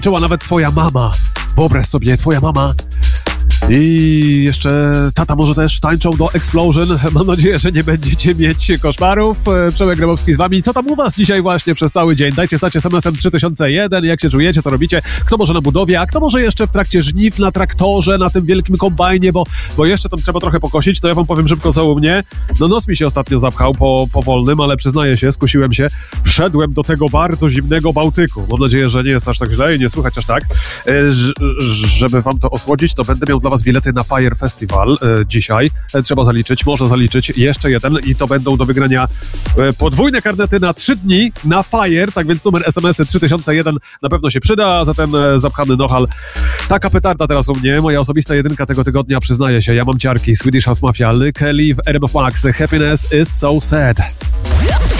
tańczyła nawet twoja mama. Wyobraź sobie, twoja mama i jeszcze tata może też tańczą do Explosion. Mam nadzieję, że nie będziecie mieć koszmarów. Przemek Grabowski z wami. Co tam u was dzisiaj właśnie przez cały dzień? Dajcie znać SMS-em 3001. Jak się czujecie, co robicie? Kto może na budowie, a kto może jeszcze w trakcie żniw na traktorze, na tym wielkim kombajnie, bo jeszcze tam trzeba trochę pokosić. To ja wam powiem szybko, co u mnie. No nos mi się ostatnio zapchał po wolnym, ale przyznaję się, skusiłem się. Wszedłem do tego bardzo zimnego Bałtyku. Mam nadzieję, że nie jest aż tak źle i nie słychać aż tak. Żeby wam to osłodzić, to będę miał dla was bilety na Fire Festival dzisiaj. Trzeba zaliczyć, można zaliczyć jeszcze jeden i to będą do wygrania podwójne karnety na 3 dni na Fire, tak więc numer SMS-y 3001 na pewno się przyda, a zatem zapchany nohal. Taka petarda teraz u mnie, moja osobista jedynka tego tygodnia, przyznaję się, ja mam ciarki, Swedish House Mafia, Ly Kelly w RMF Max, Happiness is so sad.